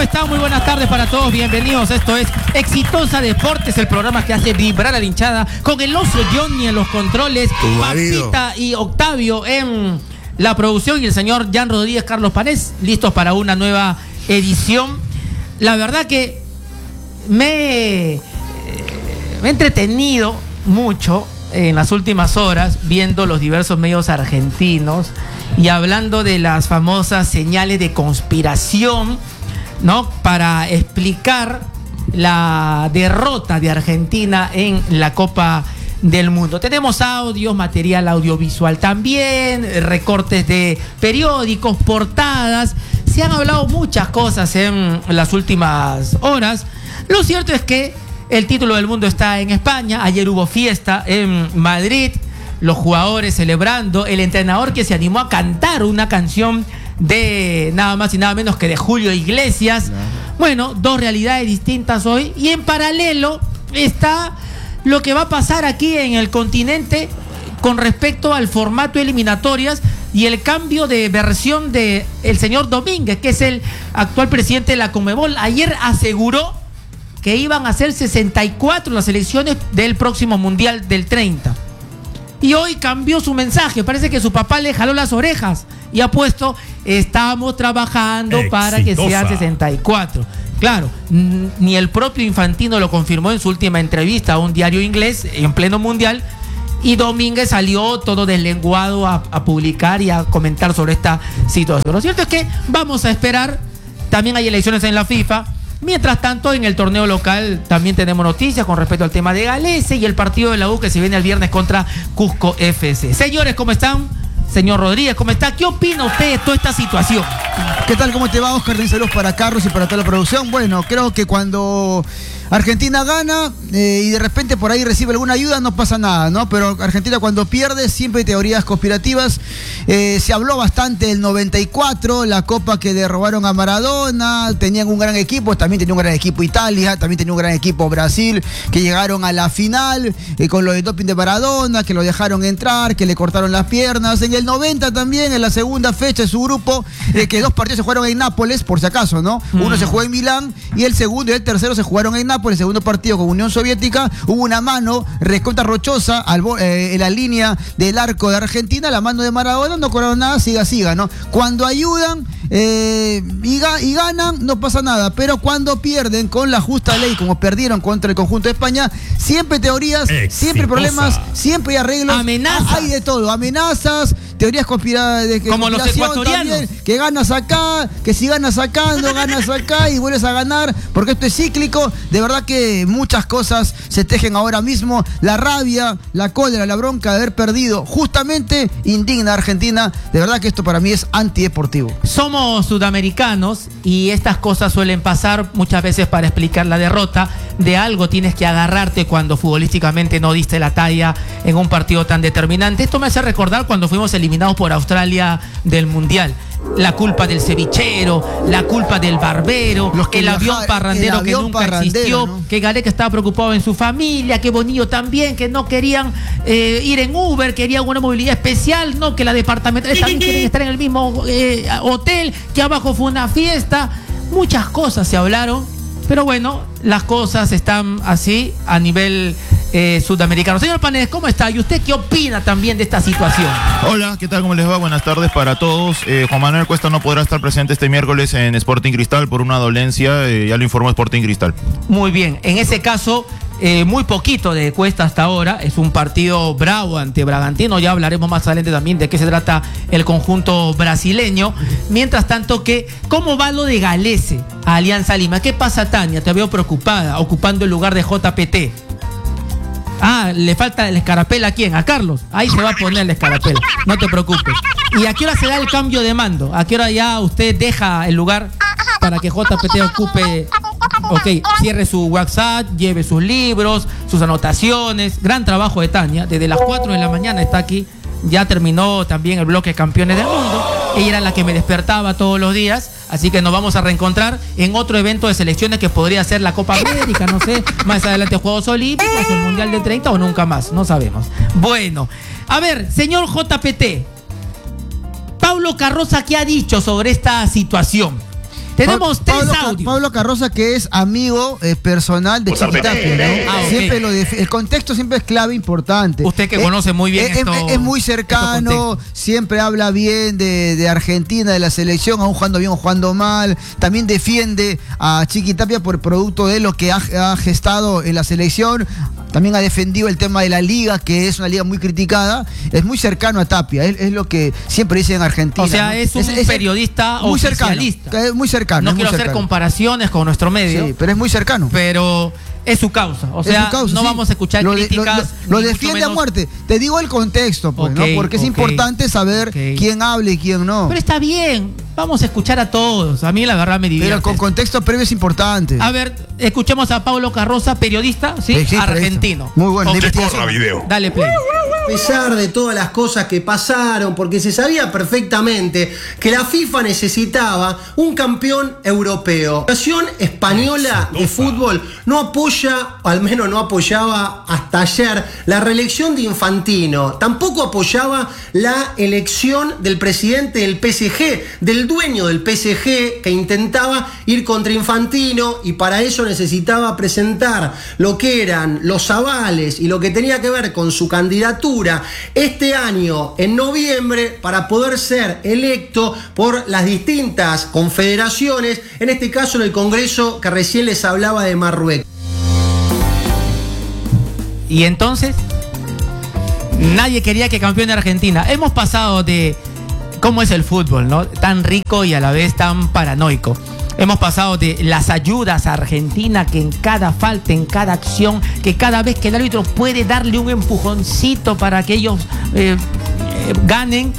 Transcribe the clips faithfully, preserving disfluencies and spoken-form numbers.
están? Muy buenas tardes para todos, bienvenidos. Esto es Exitosa Deportes, el programa que hace vibrar a la hinchada, con el oso Johnny en los controles, Papita y Octavio en la producción y el señor Jan Rodríguez, Carlos Panés, listos para una nueva edición. La verdad que me, eh, me he entretenido mucho en las últimas horas viendo los diversos medios argentinos y hablando de las famosas señales de conspiración, ¿no?, para explicar la derrota de Argentina en la Copa del Mundo. Tenemos audios, material audiovisual también, recortes de periódicos, portadas. Se han hablado muchas cosas en las últimas horas. Lo cierto es que el título del mundo está en España. Ayer hubo fiesta en Madrid, los jugadores celebrando, el entrenador que se animó a cantar una canción de nada más y nada menos que de Julio Iglesias. Bueno, dos realidades distintas hoy, y en paralelo está lo que va a pasar aquí en el continente con respecto al formato eliminatorias y el cambio de versión de el señor Domínguez, que es el actual presidente de la Conmebol. Ayer aseguró que iban a ser sesenta y cuatro las elecciones del próximo Mundial del treinta. Y hoy cambió su mensaje. Parece que su papá le jaló las orejas y ha puesto: estamos trabajando Exitosa. Para que sean sesenta y cuatro. Claro, ni el propio Infantino lo confirmó en su última entrevista a un diario inglés en pleno mundial, y Domínguez salió todo deslenguado a, a publicar y a comentar sobre esta situación. Lo cierto es que vamos a esperar. También hay elecciones en la FIFA. Mientras tanto, en el torneo local también tenemos noticias con respecto al tema de Galese y el partido de la U que se viene el viernes contra Cusco F C. Señores, ¿cómo están? Señor Rodríguez, ¿cómo está? ¿Qué opina usted de toda esta situación? ¿Qué tal? ¿Cómo te va, Oscar? Saludos para Carlos y para toda la producción. Bueno, creo que cuando Argentina gana eh, y de repente por ahí recibe alguna ayuda, no pasa nada, ¿no? Pero Argentina cuando pierde siempre hay teorías conspirativas. Eh, se habló bastante del noventa y cuatro, la copa que le robaron a Maradona. Tenían un gran equipo, también tenía un gran equipo Italia, también tenía un gran equipo Brasil, que llegaron a la final eh, con lo de doping de Maradona, que lo dejaron entrar, que le cortaron las piernas. En el noventa también, en la segunda fecha de su grupo, eh, que dos partidos se jugaron en Nápoles, por si acaso, ¿no? Uno mm. se jugó en Milán y el segundo y el tercero se jugaron en Nápoles. El segundo partido con Unión Soviética, hubo una mano recontra rochosa al, eh, en la línea del arco de Argentina, la mano de Maradona, no cobraron nada, siga, siga, ¿no? Cuando ayudan eh, y, ga y ganan, no pasa nada, pero cuando pierden con la justa ley, como perdieron contra el conjunto de España, siempre teorías, Exitosa. Siempre problemas, siempre hay arreglos. Amenazas. Hay de todo, amenazas, teorías conspira de que como los ecuatorianos también, que ganas acá, que si ganas acá, no ganas acá y vuelves a ganar, porque esto es cíclico. De verdad que muchas cosas se tejen ahora mismo. La rabia, la cólera, la bronca de haber perdido justamente indigna a Argentina. De verdad que esto para mí es antideportivo. Somos sudamericanos y estas cosas suelen pasar muchas veces para explicar la derrota. De algo tienes que agarrarte cuando futbolísticamente no diste la talla en un partido tan determinante. Esto me hace recordar cuando fuimos eliminados por Australia del Mundial. La culpa del cevichero, la culpa del barbero, Los que el viajar, avión parrandero el avión que nunca parrandero, existió, ¿no? Que Gareca estaba preocupado en su familia, que Bonillo también, que no querían eh, ir en Uber, querían una movilidad especial, no, que la departamental también quieren estar en el mismo eh, hotel, que abajo fue una fiesta. Muchas cosas se hablaron, pero bueno, las cosas están así a nivel Eh, sudamericano. Señor Panés, ¿cómo está? ¿Y usted qué opina también de esta situación? Hola, ¿qué tal? ¿Cómo les va? Buenas tardes para todos. Eh, Juan Manuel Cuesta no podrá estar presente este miércoles en Sporting Cristal por una dolencia, eh, ya lo informó Sporting Cristal. Muy bien, en ese caso, eh, muy poquito de Cuesta hasta ahora, es un partido bravo ante Bragantino, ya hablaremos más adelante también de qué se trata el conjunto brasileño. Mientras tanto, que ¿cómo va lo de Galese a Alianza Lima? ¿Qué pasa, Tania? Te veo preocupada, ocupando el lugar de J P T. Ah, le falta el escarapel a quién, a Carlos. Ahí se va a poner el escarapel, no te preocupes. ¿Y a qué hora se da el cambio de mando? ¿A qué hora ya usted deja el lugar para que J P T ocupe? Ok, cierre su WhatsApp, lleve sus libros, sus anotaciones. Gran trabajo de Tania, desde las cuatro de la mañana está aquí. Ya terminó también el bloque Campeones del Mundo. Ella era la que me despertaba todos los días. Así que nos vamos a reencontrar en otro evento de selecciones que podría ser la Copa América, no sé, más adelante Juegos Olímpicos, el Mundial del treinta o nunca más, no sabemos. Bueno, a ver, señor J P T, Paulo Carroza, ¿qué ha dicho sobre esta situación? Tenemos tres Pablo, audios. Pablo Carroza, que es amigo eh, personal de Chiquitapia, ¿no? Ah, siempre okay. lo defi- el contexto siempre es clave importante. Usted que Eh, conoce muy bien eh, esto, es, es muy cercano, siempre habla bien de, de Argentina, de la selección, aún jugando bien o jugando mal. También defiende a Chiquitapia por producto de lo que ha, ha gestado en la selección. También ha defendido el tema de la liga, que es una liga muy criticada. Es muy cercano a Tapia, es, es lo que siempre dicen en Argentina. O sea, ¿no? es un periodista muy oficialista. cercano, es muy cercano. No es muy quiero hacer cercano. comparaciones con nuestro medio. Sí, pero es muy cercano. Pero es su causa. O Es sea, su causa, no sí. vamos a escuchar lo de- críticas. Lo, lo- lo ni mucho defiende a menos. muerte. Te digo el contexto, pues, Ok, ¿no? Porque es ok, importante saber ok. quién habla y quién no. Pero está bien. Vamos a escuchar a todos. A mí la verdad me divierte. Pero con contexto previo es importante. A ver, escuchemos a Pablo Carroza, periodista, ¿sí? Sí, sí, argentino. periodista. Muy bueno, Ok. de investigación. video. Dale play. A pesar de todas las cosas que pasaron, porque se sabía perfectamente que la FIFA necesitaba un campeón europeo. La Federación Española de Fútbol no apoya, o al menos no apoyaba hasta ayer, la reelección de Infantino. Tampoco apoyaba la elección del presidente del P S G, del dueño del P S G, que intentaba ir contra Infantino y para eso necesitaba presentar lo que eran los avales y lo que tenía que ver con su candidatura este año en noviembre para poder ser electo por las distintas confederaciones, en este caso en el Congreso que recién les hablaba de Marruecos. Y entonces, nadie quería que campeone Argentina. Hemos pasado de cómo es el fútbol, ¿no? Tan rico y a la vez tan paranoico. Hemos pasado de las ayudas a Argentina, que en cada falta, en cada acción, que cada vez que el árbitro puede darle un empujoncito para que ellos eh, eh, ganen,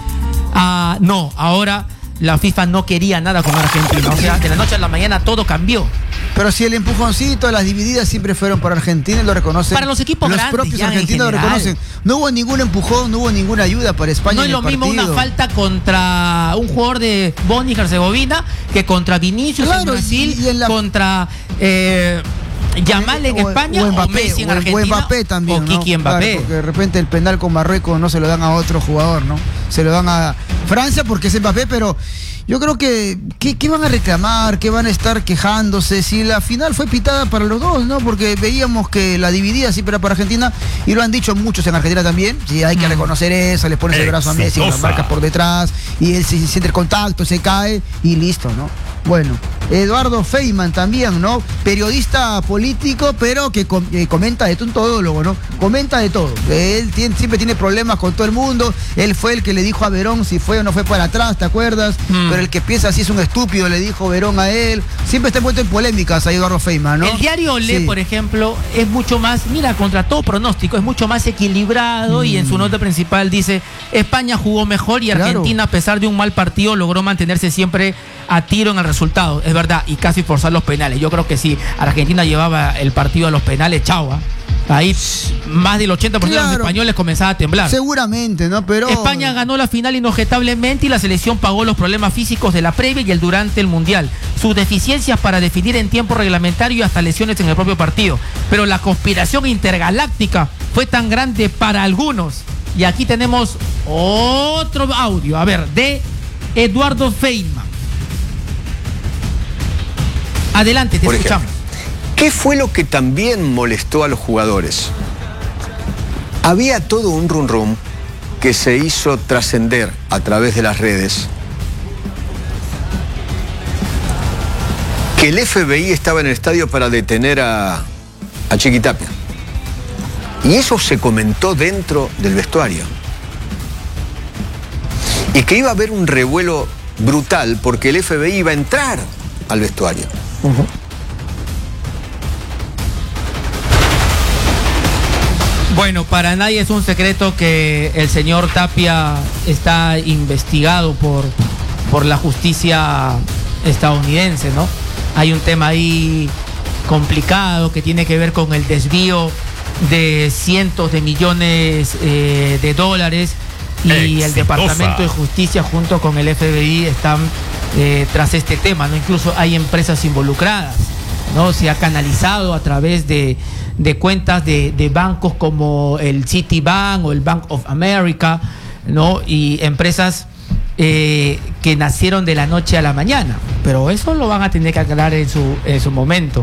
a, no, ahora la FIFA no quería nada con Argentina. O sea, de la noche a la mañana todo cambió. Pero si el empujoncito, las divididas siempre fueron para Argentina y lo reconocen. Para los equipos los grandes, propios ya en argentinos lo general. reconocen. No hubo ningún empujón, no hubo ninguna ayuda para España. No es en lo el mismo partido. una falta contra un jugador de Bosnia y Herzegovina que contra Vinicius Claro, en Brasil, y- y en la- contra eh, Yamal en O- España, o, o, Mbappé, Messi en o- Argentina, o Mbappé también, o Kiki ¿no? Mbappé. Claro, porque de repente el penal con Marruecos no se lo dan a otro jugador, ¿no? Se lo dan a Francia porque es Mbappé, pero yo creo que ¿qué, qué van a reclamar? ¿Qué van a estar quejándose? Si la final fue pitada para los dos, ¿no? Porque veíamos que la dividida siempre era para Argentina y lo han dicho muchos en Argentina también. Sí, hay que Mm. reconocer eso, le pones el brazo a Messi, lo marcas por detrás y él se siente el contacto, se cae y listo, ¿no? Bueno, Eduardo Feynman también, ¿no? Periodista político, pero que com- eh, comenta de todo, un todólogo, ¿no? Comenta de todo. Él tiene- siempre tiene problemas con todo el mundo. Él fue el que le dijo a Verón si fue o no fue para atrás, ¿te acuerdas? Mm. Pero el que piensa así es un estúpido, le dijo Verón a él. Siempre está envuelto en polémicas a Eduardo Feynman, ¿no? El diario Olé, Sí. por ejemplo, es mucho más, mira, contra todo pronóstico, es mucho más equilibrado y en su nota principal dice, España jugó mejor y Claro. Argentina, a pesar de un mal partido, logró mantenerse siempre a tiro en el resultado. Es verdad, y casi forzar los penales. Yo creo que si Argentina llevaba el partido a los penales, chau, ¿ah? Ahí pss, más del ochenta por ciento de los Claro. españoles comenzaba a temblar. Seguramente, ¿no? Pero España ganó la final inobjetablemente y la selección pagó los problemas físicos de la previa y el durante el Mundial. Sus deficiencias para definir en tiempo reglamentario y hasta lesiones en el propio partido. Pero la conspiración intergaláctica fue tan grande para algunos. Y aquí tenemos otro audio, a ver, de Eduardo Feynman. Adelante, te Por escuchamos. ejemplo, ¿qué fue lo que también molestó a los jugadores? Había todo un rum rum que se hizo trascender a través de las redes, que el F B I estaba en el estadio para detener a, a Chiquitapia. Y eso se comentó dentro del vestuario. Y que iba a haber un revuelo brutal porque el F B I iba a entrar al vestuario. Bueno, para nadie es un secreto que el señor Tapia está investigado por, por la justicia estadounidense, ¿no? Hay un tema ahí complicado que tiene que ver con el desvío de cientos de millones eh, de dólares y Exitosa. el Departamento de Justicia junto con el F B I están eh, tras este tema, ¿no? Incluso hay empresas involucradas, ¿no? Se ha canalizado a través de, de cuentas de, de bancos como el Citibank o el Bank of America, ¿no? Y empresas eh, que nacieron de la noche a la mañana. Pero eso lo van a tener que aclarar en su, en su momento.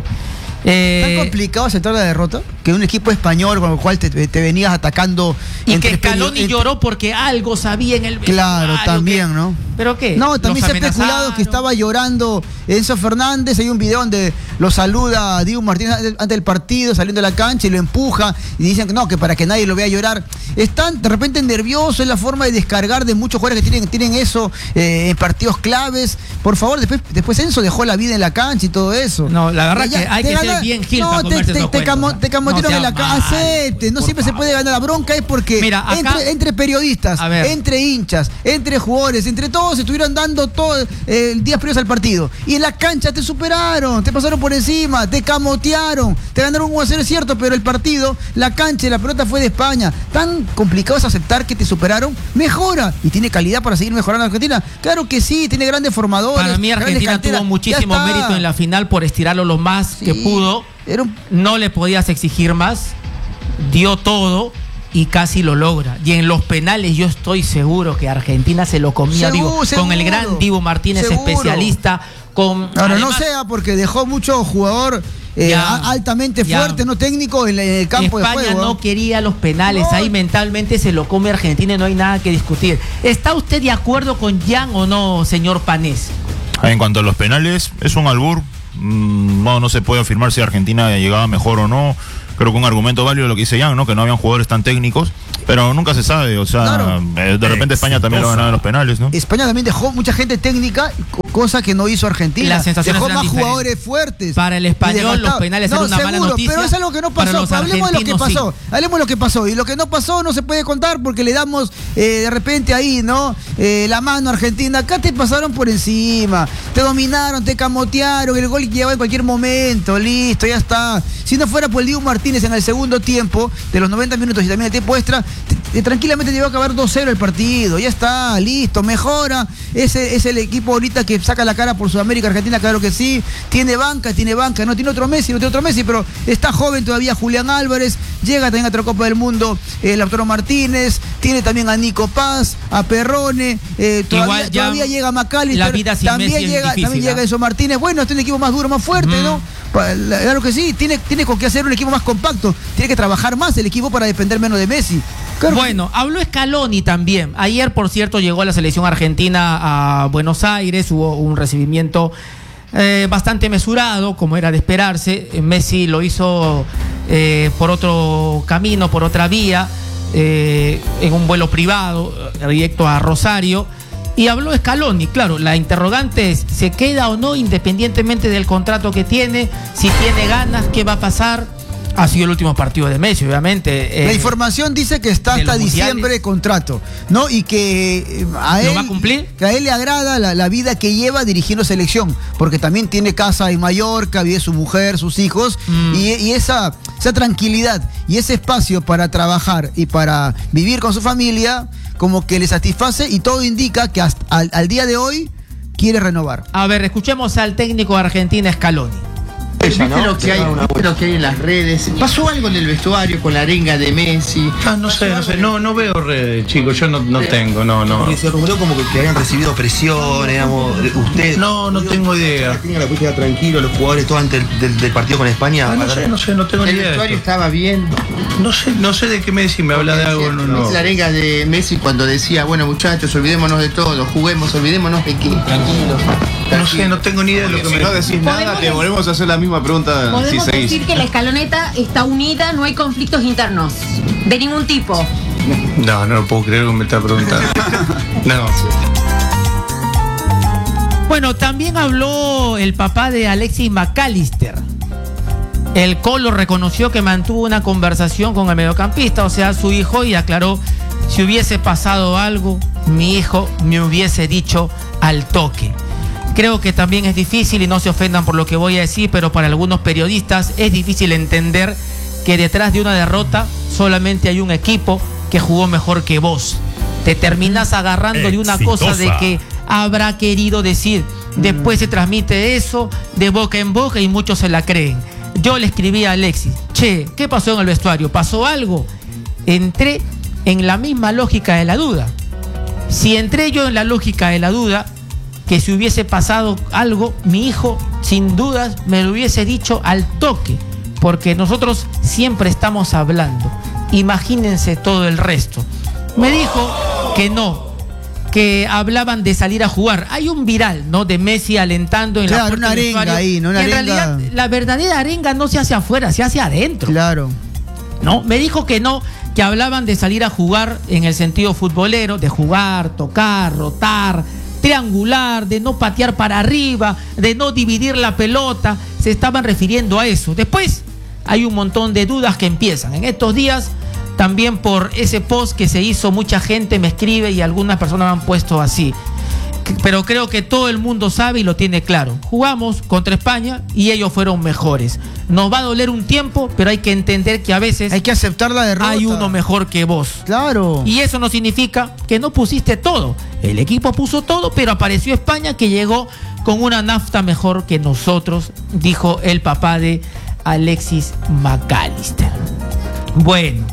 Eh, ¿Tan complicado aceptar la derrota? Que un equipo español con el cual te, te venías atacando... Y que Scaloni entre... lloró porque algo sabía en el... Claro, también, que... ¿no? ¿Pero qué? No, también se ha especulado que estaba llorando Enzo Fernández. Hay un video donde lo saluda a Dibu Martínez antes del partido, saliendo de la cancha, y lo empuja. Y dicen que no, que para que nadie lo vea llorar. Están de repente nerviosos, es la forma de descargar de muchos jugadores que tienen, tienen eso eh, en partidos claves. Por favor, después, después Enzo dejó la vida en la cancha y todo eso. No, la verdad ya, que hay que gana, ser bien gil no, para comerse te, esos te, cuentos, te, te camotieron no en la cancha. Acepte, no siempre favor. Se puede ganar. La bronca es porque Mira, acá, entre, entre periodistas, entre hinchas, entre jugadores, entre todos estuvieron dando todo eh, el día previos al partido. Y en la cancha te superaron, te pasaron por encima, te camotearon, te ganaron uno a cero, es cierto, pero el partido, la cancha y la pelota fue de España. Tan complicado es aceptar que te superaron. Mejora. ¿Y tiene calidad para seguir mejorando Argentina? Claro que sí, tiene grandes formadores. Para mí Argentina tuvo muchísimo mérito en la final por estirarlo lo más sí, que pudo. Era un... No le podías exigir más. Dio todo y casi lo logra. Y en los penales yo estoy seguro que Argentina se lo comía, seguro, digo, seguro, con el gran Dibu Martínez, seguro. especialista. Con, Ahora además, no sea porque dejó mucho jugador eh, ya, altamente ya. fuerte, no técnico en el campo España de juego. España no quería los penales, no. Ahí mentalmente se lo come Argentina y no hay nada que discutir. ¿Está usted de acuerdo con Jan o no, señor Panés? En cuanto a los penales, es un albur. No, no se puede afirmar si Argentina llegaba mejor o no. Creo que un argumento válido lo que dice Jan, ¿no? Que no habían jugadores tan técnicos, pero nunca se sabe, o sea, claro. eh, de repente España también lo ganaba en los penales, ¿no? España también dejó mucha gente técnica, cosa que no hizo Argentina. Las sensaciones dejó más diferentes. Jugadores fuertes. Para el español los penales no, eran una seguro, mala noticia. Pero es algo que no pasó. Hablemos de lo que pasó. Sí. Hablemos de lo que pasó. Y lo que no pasó no se puede contar porque le damos eh, de repente ahí, ¿no? Eh, la mano a Argentina. Acá te pasaron por encima. Te dominaron, te camotearon. El gol llegaba en cualquier momento. Listo, ya está. Si no fuera por el Dibu Martínez en el segundo tiempo, de los noventa minutos y también el tiempo extra, te, te, tranquilamente te iba a acabar dos cero el partido. Ya está, listo, mejora. Ese es el equipo ahorita que saca la cara por Sudamérica, Argentina, claro que sí. Tiene banca, tiene banca. No tiene otro Messi, no tiene otro Messi, pero está joven todavía Julián Álvarez. Llega también a otra Copa del Mundo el Lautaro Martínez. Tiene también a Nico Paz, a Perrone. Eh, todavía, todavía llega Macalister. La vida sin también Messi llega, es difícil, también ¿eh? llega Enzo Martínez. Bueno, este es un equipo más duro, más fuerte, mm. ¿no? Claro que sí, tiene, tiene con qué hacer un equipo más compacto. Tiene que trabajar más el equipo para depender menos de Messi. Claro bueno, que... habló Scaloni también. Ayer, por cierto, llegó la selección argentina a Buenos Aires. Hubo un recibimiento eh, bastante mesurado, como era de esperarse. Messi lo hizo eh, por otro camino, por otra vía, eh, en un vuelo privado, directo a Rosario. Y habló Scaloni, claro, la interrogante es, ¿se queda o no independientemente del contrato que tiene? Si tiene ganas, ¿qué va a pasar? Ha sido el último partido de Messi, obviamente. Eh, la información dice que está hasta diciembre de contrato, ¿no? Y que a él, ¿lo va a cumplir? Que a él le agrada la, la vida que lleva dirigiendo selección, porque también tiene casa en Mallorca, vive su mujer, sus hijos, mm. y, y esa, esa tranquilidad y ese espacio para trabajar y para vivir con su familia, como que le satisface y todo indica que hasta al, al día de hoy quiere renovar. A ver, escuchemos al técnico de Argentina, Scaloni. ¿Viste lo que hay, ¿viste lo que hay en las redes? ¿Pasó algo en el vestuario con la arenga de Messi? Ah, no sé, no sé, no, no veo redes, chicos, yo no, no tengo, no, no. Porque se rumoreó como que, que habían recibido presión, digamos, usted. No, no tengo idea. ¿Tenía la cuestión tranquilo los jugadores todo antes del, del, del partido con España? Ah, no sé, no sé, no tengo ni idea. ¿El vestuario estaba bien? No sé, no sé de qué Messi me habla de algo, no, no. Es la arenga de Messi cuando decía, bueno muchachos, olvidémonos de todo, juguemos, olvidémonos de que tranquilos. No sé, no tengo ni idea de lo que si me... no decís nada, te volvemos a hacer la misma pregunta. Podemos si decir que la escaloneta está unida, no hay conflictos internos, de ningún tipo. No, no lo puedo creer que me está preguntando. No. Bueno, también habló el papá de Alexis McAllister. El Colo reconoció que mantuvo una conversación con el mediocampista, o sea, su hijo, y aclaró: si hubiese pasado algo, mi hijo me hubiese dicho al toque. Creo que también es difícil, y no se ofendan por lo que voy a decir, pero para algunos periodistas es difícil entender que detrás de una derrota solamente hay un equipo que jugó mejor que vos. Te terminás agarrando de una cosa de que habrá querido decir. Después se transmite eso de boca en boca y muchos se la creen. Yo le escribí a Alexis: che, ¿qué pasó en el vestuario? ¿Pasó algo? Entré en la misma lógica de la duda. Si entré yo en la lógica de la duda, que si hubiese pasado algo, mi hijo, sin dudas, me lo hubiese dicho al toque, porque nosotros siempre estamos hablando. Imagínense todo el resto. Me dijo que no, que hablaban de salir a jugar. Hay un viral, ¿no? De Messi alentando en claro, la puerta una del arenga ahí, ¿no? Una en arenga... realidad, la verdadera arenga no se hace afuera, se hace adentro. Claro. ¿No? Me dijo que no, que hablaban de salir a jugar en el sentido futbolero, de jugar, tocar, rotar, triangular, de no patear para arriba, de no dividir la pelota. Se estaban refiriendo a eso. Después hay un montón de dudas que empiezan. En estos días, también por ese post que se hizo, mucha gente me escribe y algunas personas me han puesto así. Pero creo que todo el mundo sabe y lo tiene claro. Jugamos contra España y ellos fueron mejores. Nos va a doler un tiempo, pero hay que entender que a veces hay que aceptar la derrota. Hay uno mejor que vos. Claro. Y eso no significa que no pusiste todo. El equipo puso todo, pero apareció España, que llegó con una nafta mejor que nosotros, dijo el papá de Alexis McAllister. Bueno,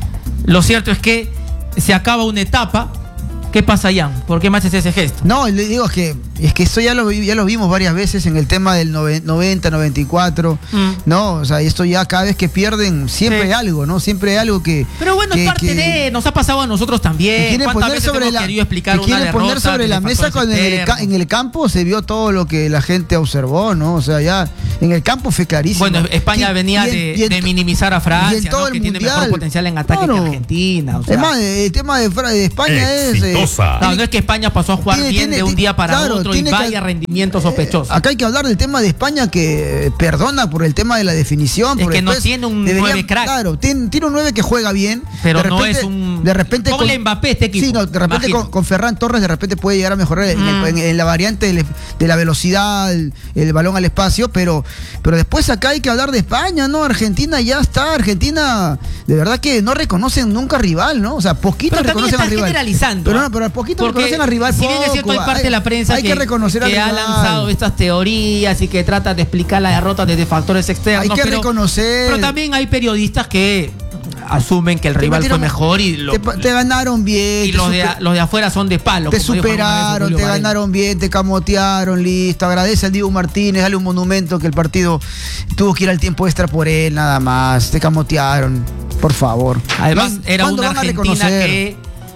lo cierto es que se acaba una etapa. ¿Qué pasa, Jan? ¿Por qué me haces ese gesto? No, le digo es que es que esto ya lo, ya lo vimos varias veces en el tema del noventa, noventa y cuatro, mm. ¿no? O sea, esto ya cada vez que pierden, siempre sí. hay algo, ¿no? Siempre hay algo que... Pero bueno, que, es parte que, de... Nos ha pasado a nosotros también. Quieren poner sobre la, explicar quieren una poner sobre la mesa cuando en el, en el campo se vio todo lo que la gente observó, ¿no? O sea, ya en el campo fue clarísimo. Bueno, España ¿Quién, venía en, de, en, de minimizar a Francia, y en todo ¿no? el Que mundial. tiene mejor potencial en ataque claro. que Argentina. O sea. Es más, el tema de, de España Exitosa. es... Eh, no, no es que España pasó a jugar tiene, bien tiene, de un día para claro, otro y vaya que, rendimiento sospechoso. Eh, acá hay que hablar del tema de España que perdona por el tema de la definición. Es que no tiene un nueve crack. Claro, tiene, tiene un nueve que juega bien. Pero repente, no es un... De repente con Mbappé este equipo. Sí, no, de repente con, con Ferran Torres de repente puede llegar a mejorar mm. en, en, en la variante de, de la velocidad, el, el balón al espacio, pero, pero después acá hay que hablar de España, ¿no? Argentina ya está, Argentina de verdad que no reconocen nunca rival, ¿no? O sea, poquitos reconocen al rival. Generalizando. Pero no, pero poquitos reconocen al rival. Si bien es cierto, hay parte de la prensa hay que, que, reconocer que ha lanzado estas teorías y que trata de explicar la derrota desde factores externos. Hay que pero, reconocer. Pero también hay periodistas que asumen que el rival fue mejor y lo, te, te ganaron bien. Y los de, los de afuera son de palo. Te superaron, te ganaron bien, te camotearon, listo. Agradece al Diego Martínez, dale un monumento que el partido tuvo que ir al tiempo extra por él, nada más. Te camotearon, por favor. Además, era una Argentina que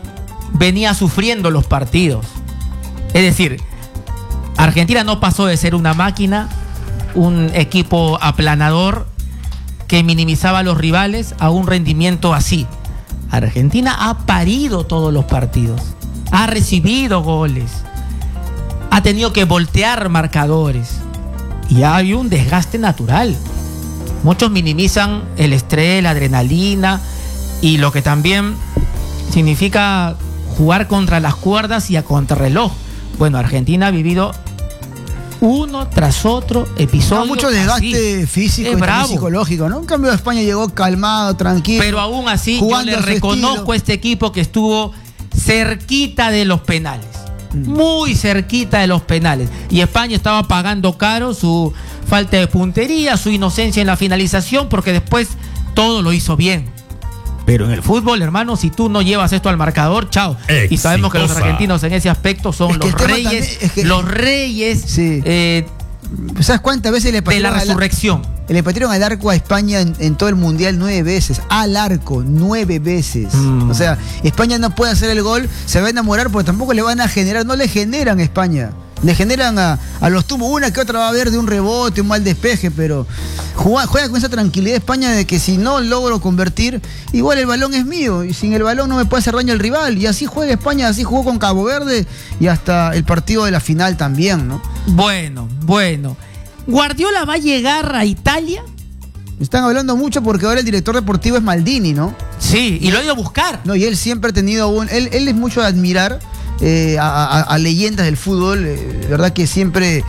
venía sufriendo los partidos. Es decir, Argentina no pasó de ser una máquina, un equipo aplanador que minimizaba a los rivales a un rendimiento así. Argentina ha parido todos los partidos, ha recibido goles, ha tenido que voltear marcadores y hay un desgaste natural. Muchos minimizan el estrés, la adrenalina y lo que también significa jugar contra las cuerdas y a contrarreloj. Bueno, Argentina ha vivido uno tras otro episodio. No, mucho desgaste así. físico es y bravo. psicológico, ¿no? En cambio, España llegó calmado, tranquilo. Pero aún así, yo le reconozco a este equipo que estuvo cerquita de los penales. Mm. Muy cerquita de los penales. Y España estaba pagando caro su falta de puntería, su inocencia en la finalización, porque después todo lo hizo bien. Pero en el fútbol, hermano, si tú no llevas esto al marcador, chao. Exitosa. Y sabemos que los argentinos en ese aspecto son los reyes, es que, los reyes sí. eh, ¿sabes cuántas veces le de la resurrección? Le patearon al arco a España en, en todo el mundial nueve veces. Al arco, nueve veces. Mm. O sea, España no puede hacer el gol, se va a enamorar porque tampoco le van a generar, no le generan a España. Le generan a, a los tubos, una que otra va a haber de un rebote, un mal despeje, pero juega, juega con esa tranquilidad España de que si no logro convertir, igual el balón es mío y sin el balón no me puede hacer daño el rival. Y así juega España, así jugó con Cabo Verde y hasta el partido de la final también, ¿no? Bueno, bueno. ¿Guardiola va a llegar a Italia? Están hablando mucho porque ahora el director deportivo es Maldini, ¿no? Sí, y lo ha ido a buscar. No, y él siempre ha tenido un... Él, él es mucho de admirar eh, a, a, a leyendas del fútbol, eh, verdad que siempre,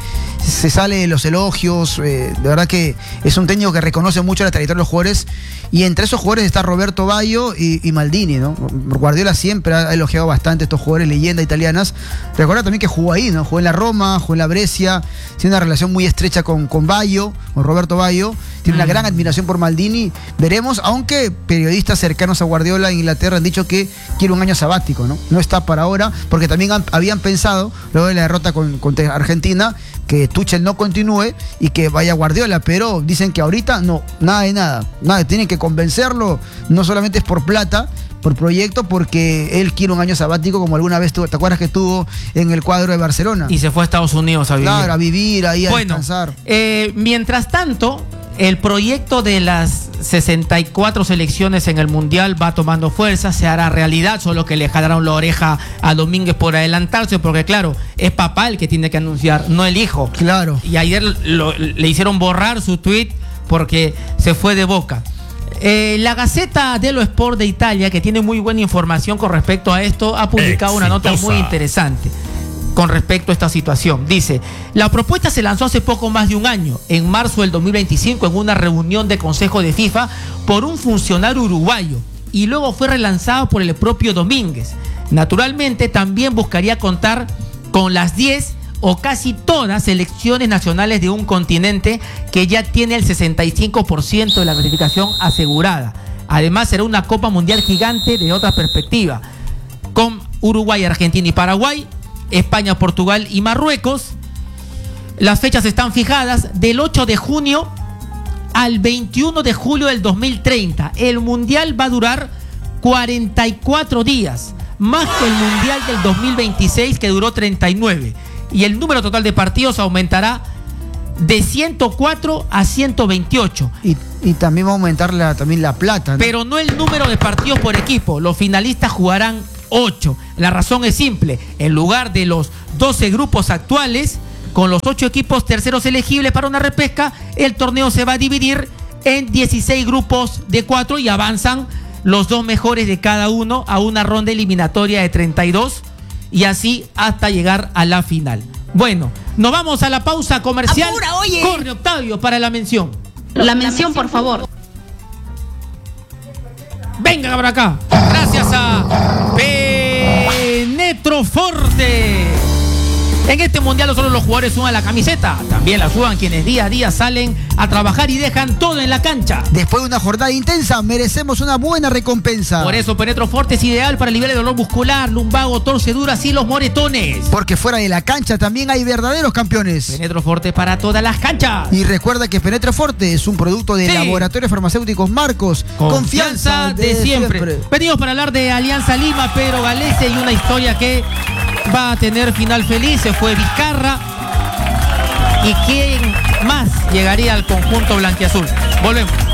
se sale de los elogios, eh, de verdad que es un técnico que reconoce mucho la trayectoria de los jugadores, y entre esos jugadores está Roberto Baggio y, y Maldini, ¿no? Guardiola siempre ha elogiado bastante a estos jugadores, leyendas italianas. Recuerda también que jugó ahí, ¿no? Jugó en la Roma, jugó en la Brescia, tiene una relación muy estrecha con, con Baggio, con Roberto Baggio, tiene una gran admiración por Maldini. Veremos, aunque periodistas cercanos a Guardiola en Inglaterra han dicho que quiere un año sabático, ¿no? No está para ahora, porque también han, habían pensado, luego de la derrota con, contra Argentina, que Tuchel no continúe y que vaya Guardiola, pero dicen que ahorita no, nada de nada, nada, tienen que convencerlo, no solamente es por plata, por proyecto, porque él quiere un año sabático como alguna vez tuvo, ¿te acuerdas que estuvo en el cuadro de Barcelona? Y se fue a Estados Unidos a vivir. Claro, a vivir ahí, a bueno, descansar. Eh, mientras tanto, el proyecto de las sesenta y cuatro selecciones en el Mundial va tomando fuerza, se hará realidad, solo que le jalaron la oreja a Domínguez por adelantarse, porque claro, es papá el que tiene que anunciar, no el hijo. Claro. Y ayer lo, le hicieron borrar su tweet porque se fue de boca. Eh, la Gazzetta dello Sport de Italia, que tiene muy buena información con respecto a esto, ha publicado Exitosa. una nota muy interesante con respecto a esta situación. Dice, la propuesta se lanzó hace poco más de un año, en marzo del dos mil veinticinco, en una reunión de Consejo de FIFA por un funcionario uruguayo, y luego fue relanzado por el propio Domínguez. Naturalmente, también buscaría contar con las diez o casi todas selecciones nacionales de un continente que ya tiene el sesenta y cinco por ciento de la clasificación asegurada. Además, será una Copa Mundial gigante de otra perspectiva, con Uruguay, Argentina y Paraguay, España, Portugal y Marruecos. Las fechas están fijadas del ocho de junio al veintiuno de julio del dos mil treinta. El Mundial va a durar cuarenta y cuatro días, más que el Mundial del dos mil veintiséis, que duró treinta y nueve. Y el número total de partidos aumentará de ciento cuatro a ciento veintiocho. Y, y también va a aumentar la, también la plata, ¿no? Pero no el número de partidos por equipo. Los finalistas jugarán ocho. La razón es simple. En lugar de los doce grupos actuales, con los ocho equipos terceros elegibles para una repesca, el torneo se va a dividir en dieciséis grupos de cuatro y avanzan los dos mejores de cada uno a una ronda eliminatoria de treinta y dos, y así hasta llegar a la final. Bueno, nos vamos a la pausa comercial. ¡Apura, oye! Corre, Octavio, para la mención. La mención, por favor. Venga por acá. Gracias a Penetroforte. En este mundial no solo los jugadores suban la camiseta, también la suban quienes día a día salen a trabajar y dejan todo en la cancha. Después de una jornada intensa, merecemos una buena recompensa. Por eso Penetroforte es ideal para aliviar el dolor muscular, lumbago, torceduras y los moretones. Porque fuera de la cancha también hay verdaderos campeones. Penetroforte para todas las canchas. Y recuerda que Penetroforte es un producto de sí. Laboratorios Farmacéuticos Marcos. Confianza, Confianza de, de siempre. siempre. Venimos para hablar de Alianza Lima, Pedro Galese, y una historia que va a tener final feliz. Se fue Vizcarra. ¿Y quién más llegaría al conjunto blanquiazul? Volvemos.